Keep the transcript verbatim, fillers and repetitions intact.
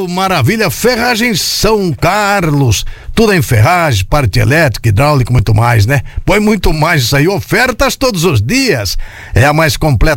Ô, maravilha, Ferragem São Carlos, tudo em ferragem, parte elétrica, hidráulica, muito mais, né? Põe muito mais isso aí, ofertas todos os dias, é a mais completa